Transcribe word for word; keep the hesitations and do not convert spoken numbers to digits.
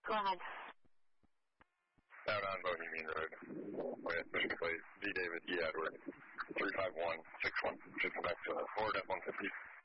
Go ahead. Out on Bohemian Road. With Michigan Plate, D. David, E. Edward, three five one six one. Just back to Florida one fifty.